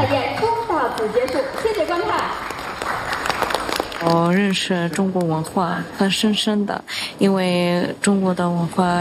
赛宴公到此结束，谢谢观看。 我认识中国文化很深深的，因为中国的文化